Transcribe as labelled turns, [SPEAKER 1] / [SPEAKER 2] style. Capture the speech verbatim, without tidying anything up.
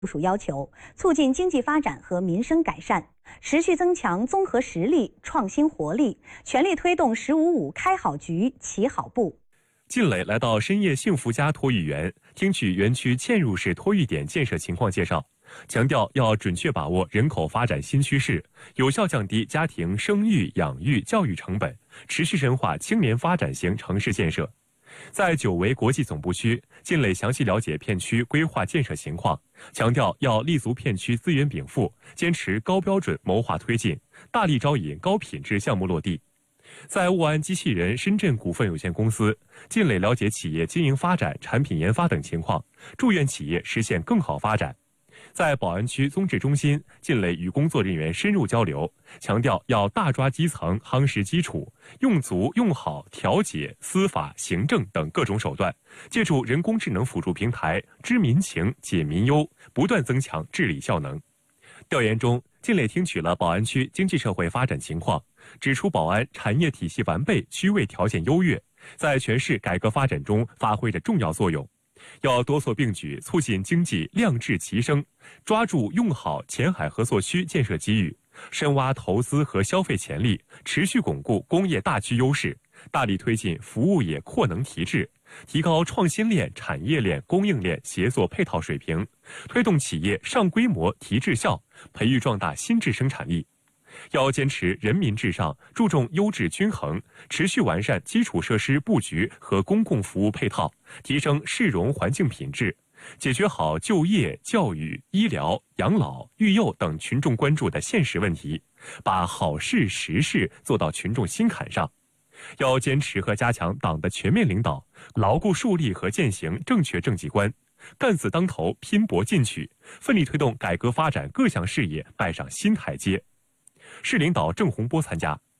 [SPEAKER 1] 部署要求，促进经济发展和民生改善，持续增强综合实力、创新活力，全力推动“十五五”开好局、起好步。
[SPEAKER 2] 靳磊来到深业幸福家托育园，听取园区嵌入式托育点建设情况介绍，强调要准确把握人口发展新趋势，有效降低家庭生育、养育、教育成本，持续深化青年发展型城市建设。在久围国际总部区，靳磊详细了解片区规划建设情况，强调要立足片区资源禀赋，坚持高标准谋划推进，大力招引高品质项目落地。在沃安机器人深圳股份有限公司，靳磊了解企业经营发展、产品研发等情况，祝愿企业实现更好发展。在宝安区综治中心，靳磊与工作人员深入交流，强调要大抓基层、夯实基础，用足用好调解、司法、行政等各种手段，借助人工智能辅助平台，知民情、解民忧，不断增强治理效能。调研中，靳磊听取了宝安区经济社会发展情况，指出宝安产业体系完备，区位条件优越，在全市改革发展中发挥着重要作用。要多措并举，促进经济量质齐升，抓住用好前海合作区建设机遇，深挖投资和消费潜力，持续巩固工业大区优势，大力推进服务业扩能提质，提高创新链、产业链、供应链协作配套水平，推动企业上规模提质效，培育壮大新质生产力。要坚持人民至上，注重优质均衡，持续完善基础设施布局和公共服务配套，提升市容环境品质，解决好就业、教育、医疗、养老、育幼等群众关注的现实问题，把好事实事做到群众心坎上。要坚持和加强党的全面领导，牢固树立和践行正确政绩观，干字当头，拼搏进取，奋力推动改革发展各项事业迈上新台阶。市领导郑洪波参加。